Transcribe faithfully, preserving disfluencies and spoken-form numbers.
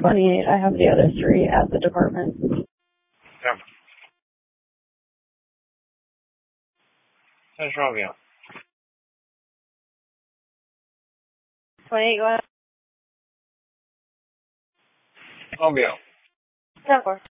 twenty-eight. I have the other three at the department. Yeah. 三十号表。 twenty-eight, go ahead. 号表。 ten four.